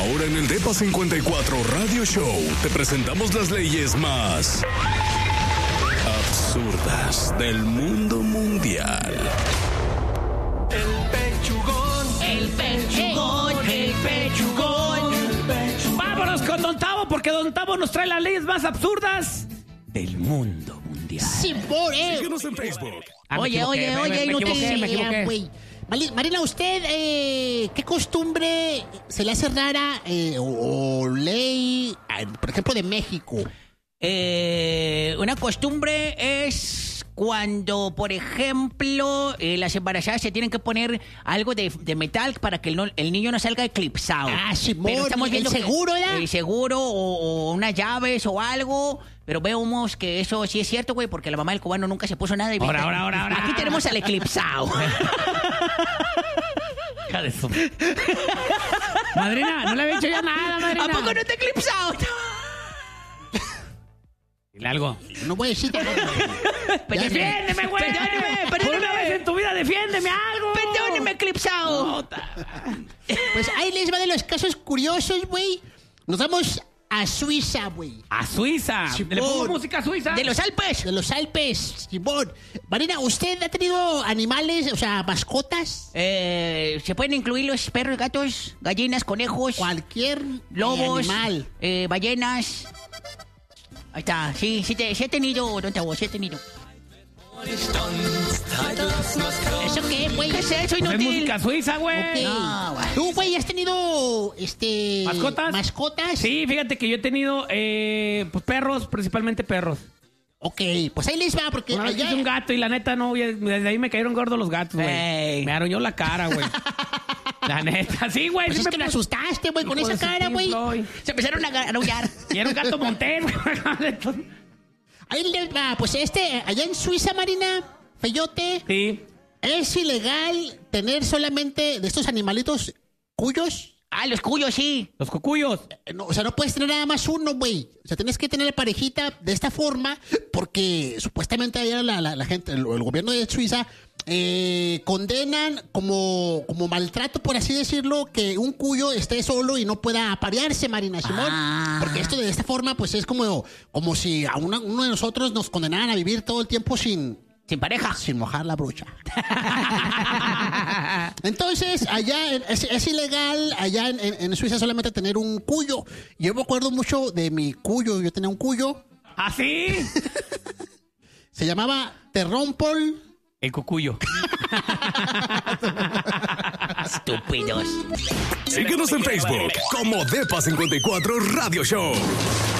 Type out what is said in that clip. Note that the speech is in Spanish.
Ahora en el Depa 54 Radio Show te presentamos las leyes más absurdas del mundo mundial. El pechugón, el pechugón, el pechugón, el pechugón. Vámonos con Don Tavo, porque Don Tavo nos trae las leyes más absurdas del mundo mundial. Sí, por Síguenos en Facebook. Oye, no te equivoqué. güey. Marina, ¿usted qué costumbre se le hace rara o ley, por ejemplo, de México? Una costumbre es cuando, por ejemplo, las embarazadas se tienen que poner algo de metal para que el niño no salga eclipsado. Ah, sí, Pero estamos viendo el seguro, ¿verdad? El seguro o unas llaves o algo. Pero vemos que eso sí es cierto, güey, porque la mamá del cubano nunca se puso nada. Y Ahora. Aquí tenemos al eclipsado. Hija de su... Madrina, no le había hecho ya nada, madrina. ¿A poco no te eclipsado? Dile algo. No voy a decir nada. ¡Defiéndeme, güey! Perdóneme. Por una vez en tu vida, defiéndeme algo. Perdóneme, eclipsado. Pues ahí les va de los casos curiosos, güey. Nos vamos a Suiza, güey. A Suiza. Simón. ¿Le pongo música a Suiza? De los Alpes. De los Alpes, Simón. Marina, ¿usted ha tenido animales, o sea, mascotas? Se pueden incluir los perros, gatos, gallinas, conejos, Cualquier lobos, animal. Ballenas. Ahí está, sí he tenido, Don Tavo, sí he tenido. ¿Eso qué, güey? ¿Qué es eso, Pues es inútil? música suiza, güey. Ok. No, güey. ¿Tú, güey, has tenido, ¿Mascotas? mascotas? Sí, fíjate que yo he tenido pues perros, principalmente perros. Ok, pues ahí les va, porque Una vez allá... hice un gato y la neta no, desde ahí me cayeron gordos los gatos, güey. Ey. Me arañó la cara, güey. La neta, sí, güey. Pues sí es que me asustaste, güey, con Hijo esa de su cara, güey. Pink Floyd. Se empezaron a aullar. Y era un gato montés, güey. Ahí les va, pues allá en Suiza, Marina, Feyote, Sí. es ilegal tener solamente de estos animalitos cuyos. Ah, los cuyos, sí. Los cucuyos. No, o sea, no puedes tener nada más uno, güey. O sea, tienes que tener parejita de esta forma porque supuestamente allá la gente, el gobierno de Suiza condenan como maltrato, por así decirlo, que un cuyo esté solo y no pueda aparearse, Marina Simón. Ah. Porque esto de esta forma, pues es como si a uno de nosotros nos condenaran a vivir todo el tiempo sin mojar la brocha. Entonces, allá es ilegal, allá en Suiza solamente tener un cuyo. Yo me acuerdo mucho de mi cuyo. Yo tenía un cuyo. ¿Ah, sí? Se llamaba Terrompol. El cucuyo. Estúpidos. Síguenos en Facebook como Depa 54 Radio Show.